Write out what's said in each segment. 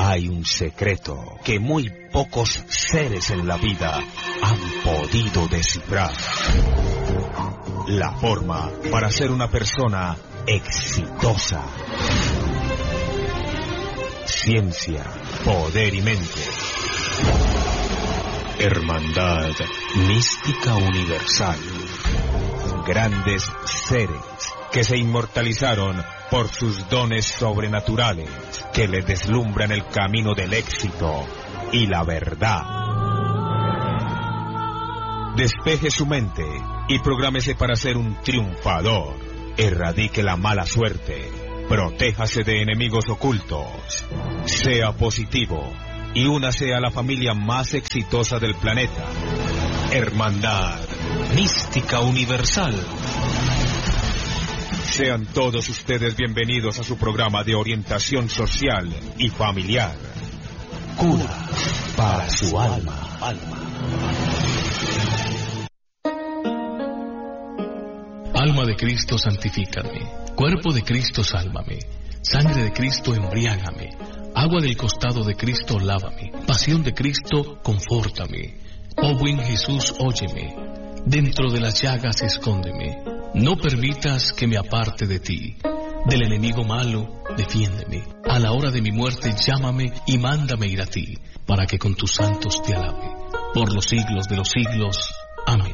Hay un secreto que muy pocos seres en la vida han podido descifrar. La forma para ser una persona exitosa. Ciencia, poder y mente. Hermandad mística universal. Grandes seres que se inmortalizaron por sus dones sobrenaturales, que le deslumbran el camino del éxito y la verdad. Despeje su mente y prográmese para ser un triunfador. Erradique la mala suerte. Protéjase de enemigos ocultos. Sea positivo y únase a la familia más exitosa del planeta. Hermandad mística universal. Sean todos ustedes bienvenidos a su programa de orientación social y familiar. Cura para su alma. Alma de Cristo, santifícame. Cuerpo de Cristo, sálvame. Sangre de Cristo, embriágame. Agua del costado de Cristo, lávame. Pasión de Cristo, confórtame. Oh buen Jesús, óyeme. Dentro de las llagas, escóndeme. No permitas que me aparte de ti. Del enemigo malo, defiéndeme. A la hora de mi muerte, llámame y mándame ir a ti, para que con tus santos te alabe. Por los siglos de los siglos. Amén.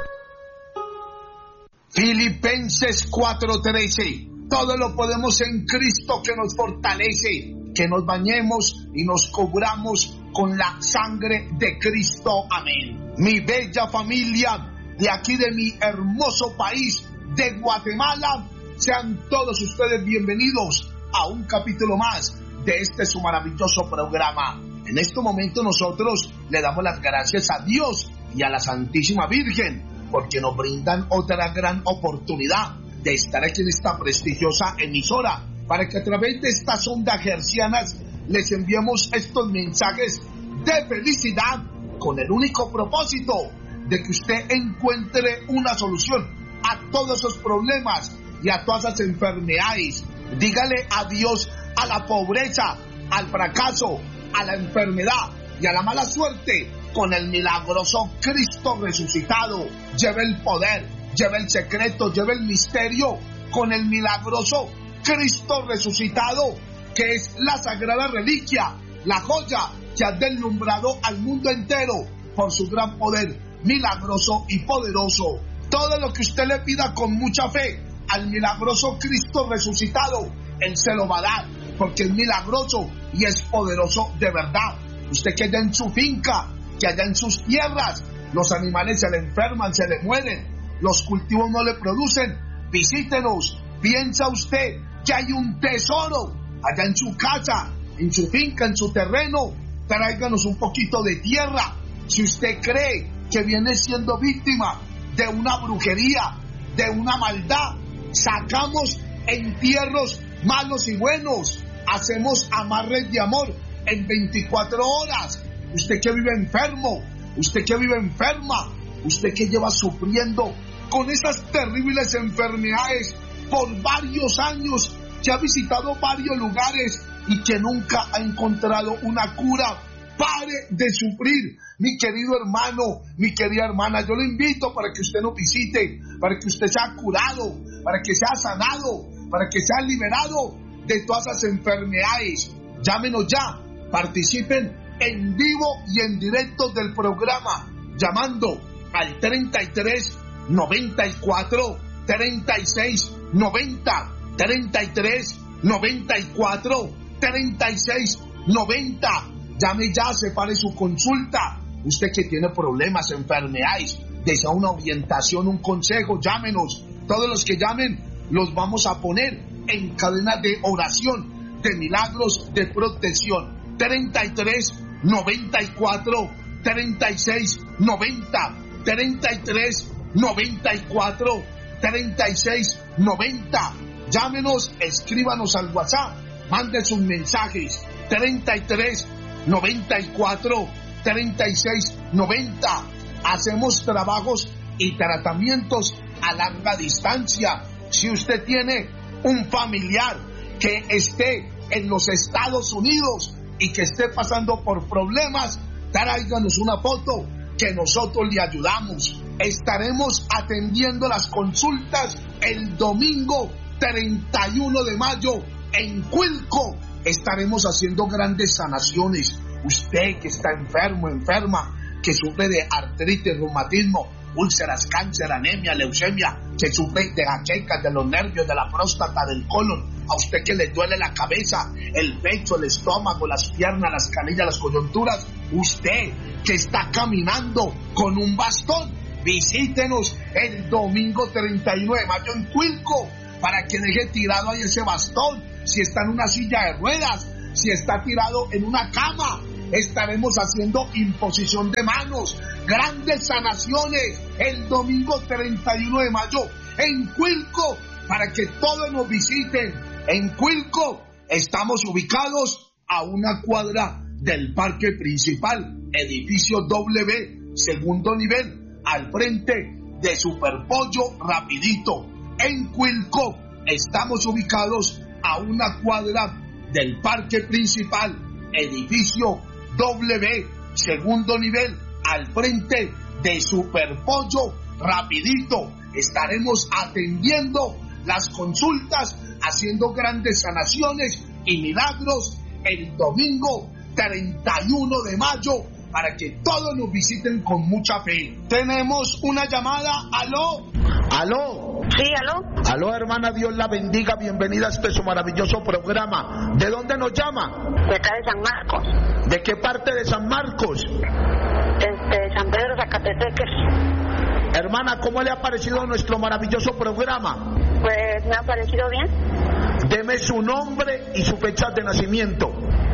Filipenses 4:13. Todo lo podemos en Cristo que nos fortalece. Que nos bañemos y nos cubramos con la sangre de Cristo. Amén. Mi bella familia de aquí de mi hermoso país de Guatemala, sean todos ustedes bienvenidos a un capítulo más de este su maravilloso programa. En este momento nosotros le damos las gracias a Dios y a la Santísima Virgen porque nos brindan otra gran oportunidad de estar aquí en esta prestigiosa emisora para que a través de estas ondas hercianas les enviemos estos mensajes de felicidad con el único propósito de que usted encuentre una solución a todos esos problemas y a todas esas enfermedades. Dígale adiós a la pobreza, al fracaso, a la enfermedad y a la mala suerte con el milagroso Cristo resucitado. Lleve el poder, lleve el secreto, lleve el misterio con el milagroso Cristo resucitado, que es la sagrada reliquia, la joya que ha deslumbrado al mundo entero por su gran poder milagroso y poderoso. Todo lo que usted le pida con mucha fe al milagroso Cristo resucitado, Él se lo va a dar, porque es milagroso y es poderoso de verdad. Usted que allá en su finca, que allá en sus tierras, los animales se le enferman, se le mueren, los cultivos no le producen, visítenos. Piensa usted que hay un tesoro allá en su casa, en su finca, en su terreno. Tráiganos un poquito de tierra. Si usted cree que viene siendo víctima de una brujería, de una maldad, sacamos entierros malos y buenos, hacemos amarres de amor en 24 horas. Usted que vive enfermo, usted que vive enferma, usted que lleva sufriendo con esas terribles enfermedades por varios años, que ha visitado varios lugares y que nunca ha encontrado una cura, pare de sufrir, mi querido hermano, mi querida hermana. Yo le invito para que usted nos visite, para que usted sea curado, para que sea sanado, para que sea liberado de todas esas enfermedades. Llámenos ya, participen en vivo y en directo del programa, llamando al 33 94 36 90, 33 94 36 90. Llame ya, separe su consulta. Usted que tiene problemas, enfermedades, desea una orientación, un consejo, llámenos. Todos los que llamen los vamos a poner en cadena de oración, de milagros, de protección. 33 94 36 90, 33 94 36 90. Llámenos, escríbanos al WhatsApp, mande sus mensajes. 33 94 36 90. Hacemos trabajos y tratamientos a larga distancia. Si usted tiene un familiar que esté en los Estados Unidos, y que esté pasando por problemas, tráiganos una foto que nosotros le ayudamos. Estaremos atendiendo las consultas el domingo 31 de mayo en Cuilco. Estaremos haciendo grandes sanaciones. Usted que está enfermo, enferma, que sufre de artritis, reumatismo, úlceras, cáncer, anemia, leucemia, que sufre de jaquecas, de los nervios, de la próstata, del colon, a usted que le duele la cabeza, el pecho, el estómago, las piernas, las canillas, las coyunturas, usted que está caminando con un bastón, visítenos el domingo 31 de mayo en Cuilco para que deje tirado ahí ese bastón. Si está en una silla de ruedas, si está tirado en una cama, estaremos haciendo imposición de manos, grandes sanaciones el domingo 31 de mayo en Cuilco para que todos nos visiten. En Cuilco estamos ubicados a una cuadra del parque principal, edificio W, segundo nivel, al frente de Superpollo Rapidito. En Cuilco estamos ubicados a una cuadra del parque principal, edificio W, segundo nivel, al frente de Superpollo Rapidito. Estaremos atendiendo las consultas, haciendo grandes sanaciones y milagros el domingo 31 de mayo para que todos nos visiten con mucha fe. Tenemos una llamada. ¿Aló? ¿Aló? Sí, ¿aló? Aló, hermana, Dios la bendiga. Bienvenida a este su maravilloso programa. ¿De dónde nos llama? De acá de San Marcos. ¿De qué parte de San Marcos? Desde San Pedro Zacatepeques. Hermana, ¿cómo le ha parecido nuestro maravilloso programa? Pues me ha parecido bien. Deme su nombre y su fecha de nacimiento.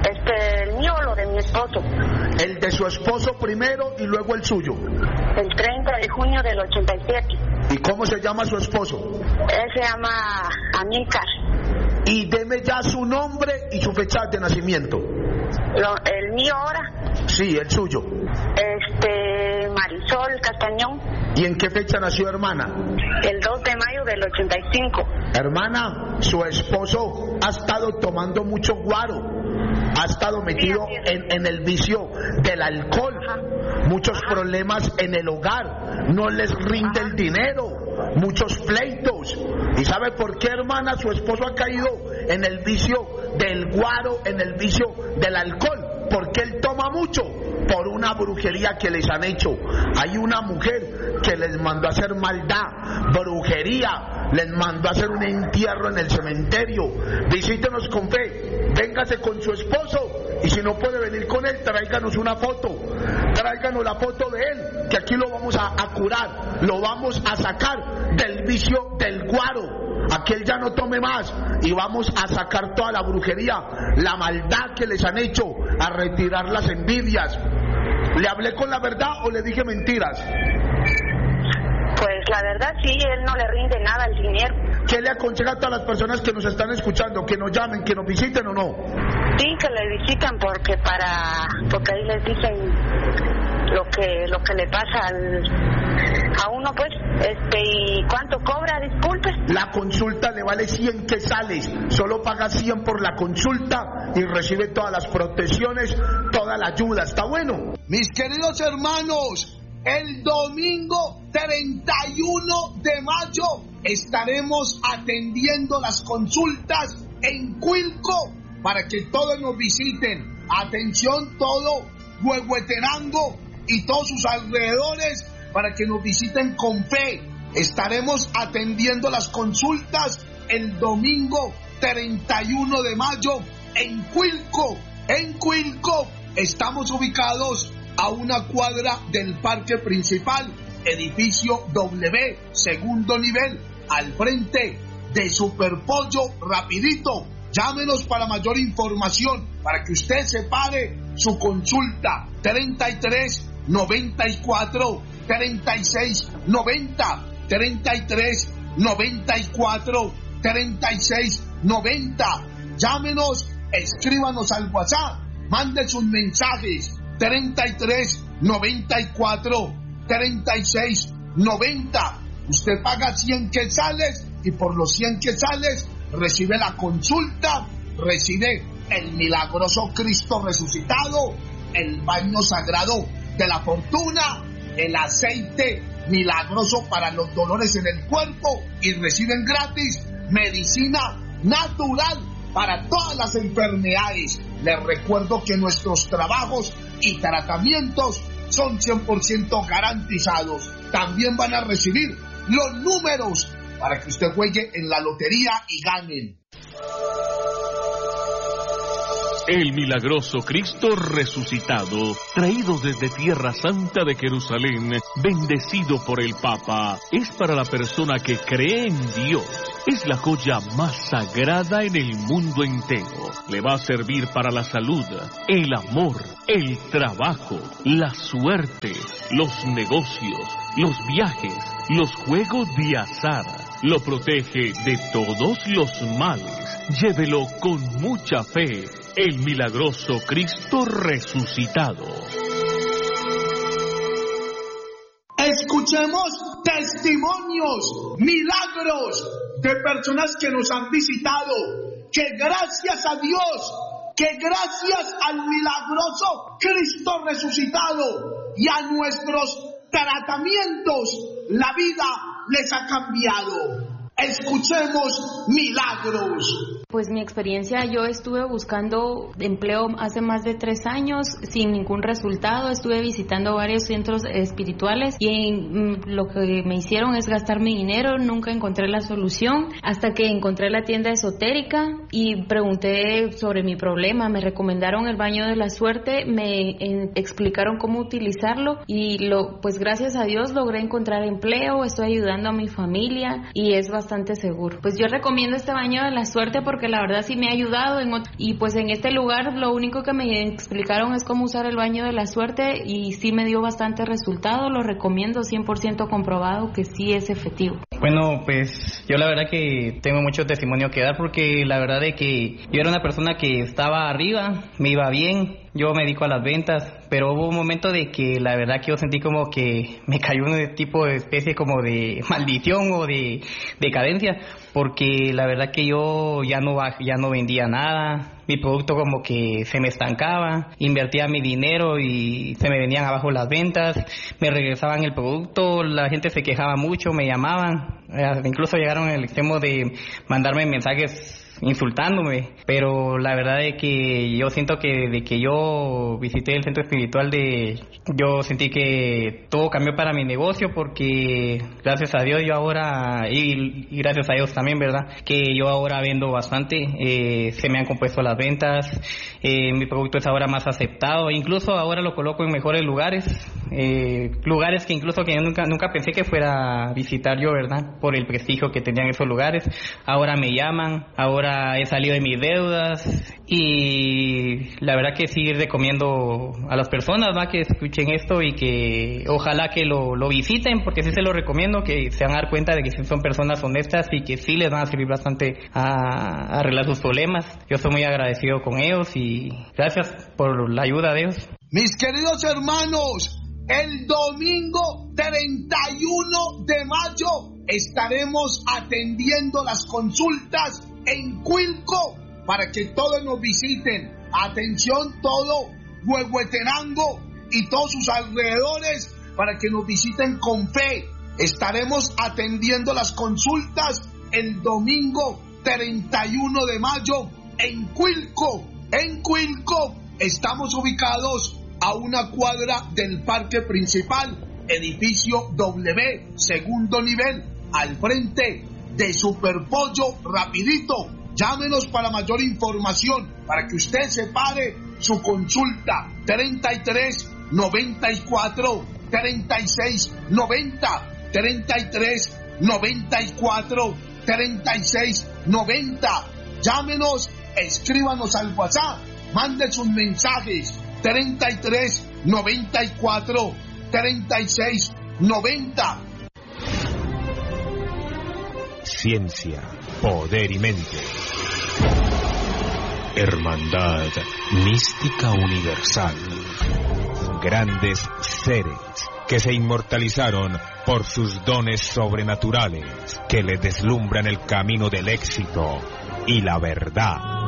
El mío o lo de mi esposo. El de su esposo primero y luego el suyo. El 30 de junio del 87. ¿Y cómo se llama su esposo? Él se llama Amílcar. Y deme ya su nombre y su fecha de nacimiento. ¿El mío ahora? Sí, el suyo. Marisol Castañón. ¿Y en qué fecha nació, hermana? El 2 de mayo del 85. Hermana, su esposo ha estado tomando mucho guaro, ha estado metido en el vicio del alcohol, muchos problemas en el hogar, no les rinde el dinero, muchos pleitos. ¿Y sabe por qué, hermana? Su esposo ha caído en el vicio del guaro, en el vicio del alcohol, porque él toma mucho por una brujería que les han hecho. Hay una mujer que les mandó a hacer maldad, brujería, les mandó a hacer un entierro en el cementerio. Visítenos con fe, véngase con su esposo, y si no puede venir con él, tráiganos una foto, tráiganos la foto de él, que aquí lo vamos a curar, lo vamos a sacar del vicio del guaro. Aquel ya no tome más y vamos a sacar toda la brujería, la maldad que les han hecho, a retirar las envidias. ¿Le hablé con la verdad o le dije mentiras? Pues la verdad sí, él no le rinde nada el dinero. ¿Qué le aconseja a todas las personas que nos están escuchando? ¿Que nos llamen, que nos visiten o no? Sí, que le visitan porque ahí les dicen lo que le pasa a uno, pues. ¿Y cuánto cobra? Disculpe. La consulta le vale 100 quetzales, solo paga 100 por la consulta y recibe todas las protecciones, toda la ayuda. ¿Está bueno? Mis queridos hermanos, el domingo 31 de mayo estaremos atendiendo las consultas en Cuilco para que todos nos visiten. Atención, todo Huehuetenango y todos sus alrededores, para que nos visiten con fe. Estaremos atendiendo las consultas el domingo 31 de mayo en Cuilco. En Cuilco estamos ubicados a una cuadra del parque principal, edificio W, segundo nivel, al frente de Superpollo Rapidito. Llámenos para mayor información, para que usted separe su consulta. 33 94 36 90, 33 94 36 90. Llámenos, escríbanos al WhatsApp, mande sus mensajes. 33 94 36 90. Usted paga 100 quetzales y por los 100 quetzales recibe la consulta, recibe el milagroso Cristo resucitado, el baño sagrado de la fortuna, el aceite milagroso para los dolores en el cuerpo y reciben gratis medicina natural para todas las enfermedades. Les recuerdo que nuestros trabajos y tratamientos son 100% garantizados. También van a recibir los números para que usted juegue en la lotería y ganen. El milagroso Cristo resucitado, traído desde Tierra Santa de Jerusalén, bendecido por el Papa, es para la persona que cree en Dios. Es la joya más sagrada en el mundo entero. Le va a servir para la salud, el amor, el trabajo, la suerte, los negocios, los viajes, los juegos de azar. Lo protege de todos los males. Llévelo con mucha fe. El milagroso Cristo resucitado. Escuchemos testimonios, milagros de personas que nos han visitado, que gracias a Dios, que gracias al milagroso Cristo resucitado y a nuestros tratamientos, la vida les ha cambiado. Escuchemos milagros. Pues mi experiencia, yo estuve buscando empleo hace más de 3 años sin ningún resultado. Estuve visitando varios centros espirituales y lo que me hicieron es gastar mi dinero. Nunca encontré la solución hasta que encontré la tienda esotérica y pregunté sobre mi problema. Me recomendaron el baño de la suerte, me explicaron cómo utilizarlo y pues gracias a Dios logré encontrar empleo. Estoy ayudando a mi familia y es bastante seguro. Pues yo recomiendo este baño de la suerte porque la verdad sí me ha ayudado y pues en este lugar lo único que me explicaron es cómo usar el baño de la suerte y sí me dio bastante resultado. Lo recomiendo, 100% comprobado que sí es efectivo. Bueno, pues yo la verdad que tengo mucho testimonio que dar porque la verdad de que yo era una persona que estaba arriba, me iba bien, yo me dedico a las ventas, pero hubo un momento de que la verdad que yo sentí como que me cayó un tipo de especie como de maldición o de decadencia, porque la verdad que yo ya no vendía nada, mi producto como que se me estancaba, invertía mi dinero y se me venían abajo las ventas, me regresaban el producto, la gente se quejaba mucho, me llamaban, incluso llegaron al extremo de mandarme mensajes insultándome, pero la verdad es que yo siento que desde que yo visité el centro espiritual yo sentí que todo cambió para mi negocio porque gracias a Dios yo ahora y gracias a Dios también, verdad, que yo ahora vendo bastante, se me han compuesto las ventas, mi producto es ahora más aceptado, incluso ahora lo coloco en mejores lugares que incluso que yo nunca pensé que fuera a visitar yo, verdad, por el prestigio que tenían esos lugares. Ahora me llaman, ahora he salido de mis deudas y la verdad que sí recomiendo a las personas, ¿va?, que escuchen esto y que ojalá que lo visiten porque sí se lo recomiendo, que se van a dar cuenta de que sí son personas honestas y que sí les van a servir bastante a arreglar sus problemas. Yo estoy muy agradecido con ellos y gracias por la ayuda de ellos. Mis queridos hermanos, el domingo 31 de mayo estaremos atendiendo las consultas en Cuilco para que todos nos visiten. Atención, todo Huehuetenango y todos sus alrededores para que nos visiten con fe. Estaremos atendiendo las consultas el domingo 31 de mayo en Cuilco. En Cuilco estamos ubicados a una cuadra del parque principal, edificio W, segundo nivel, al frente de Superpollo Rapidito. Llámenos para mayor información, para que usted separe su consulta. 33 94 36 90, 33 94 36 90. Llámenos, escríbanos al WhatsApp, mande sus mensajes. 33 94 36 90. Ciencia, poder y mente. Hermandad mística universal. Grandes seres que se inmortalizaron por sus dones sobrenaturales, que les deslumbran el camino del éxito y la verdad.